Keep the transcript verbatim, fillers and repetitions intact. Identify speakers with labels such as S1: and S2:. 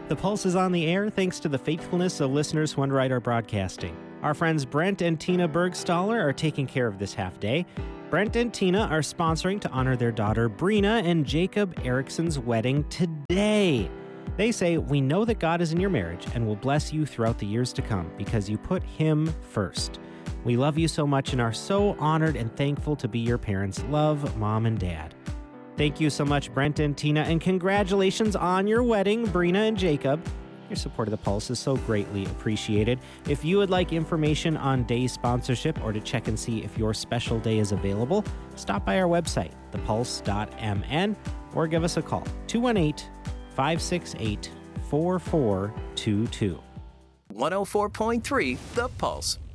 S1: The Pulse is on the air thanks to the faithfulness of listeners who underwrite our broadcasting. Our friends Brent and Tina Bergstaller are taking care of this half day. Brent and Tina are sponsoring to honor their daughter Brina and Jacob Erickson's wedding today. They say, we know that God is in your marriage and will bless you throughout the years to come because you put Him first. We love you so much and are so honored and thankful to be your parents. Love, Mom and Dad. Thank you so much, Brent and Tina, and congratulations on your wedding, Brina and Jacob. Your support of The Pulse is so greatly appreciated. If you would like information on day sponsorship or to check and see if your special day is available, stop by our website, the pulse dot m n, or give us a call, two one eight, five six eight, four four two two.
S2: one oh four point three The Pulse.